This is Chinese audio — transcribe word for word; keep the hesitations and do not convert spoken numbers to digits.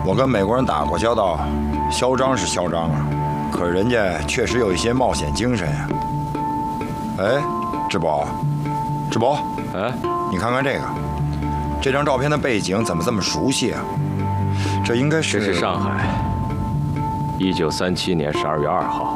我跟美国人打过交道，嚣张是嚣张啊，可是人家确实有一些冒险精神呀。哎，志宝，志宝， 哎， 你看看这个，这张照片的背景怎么这么熟悉啊？这应该是…… 这是上海，一九三七年十二月二号。